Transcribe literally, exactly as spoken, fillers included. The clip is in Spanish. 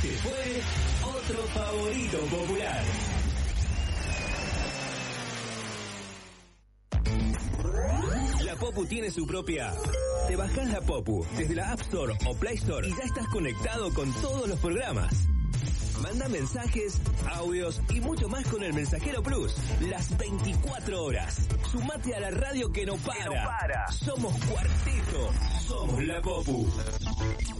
Este fue otro favorito popular. La Popu tiene su propia app. Te bajás la Popu desde la App Store o Play Store y ya estás conectado con todos los programas. Manda mensajes, audios y mucho más con el Mensajero Plus. Las veinticuatro horas. Sumate a la radio que no para. Que no para. Somos Cuarteto. Somos la Popu.